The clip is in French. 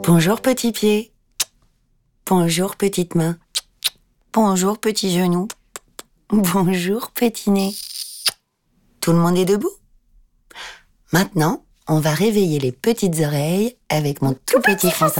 Bonjour petit pied. Bonjour petite main. Bonjour petit genou. Bonjour petit nez. Tout le monde est debout? Maintenant, on va réveiller les petites oreilles avec mon tout petit français.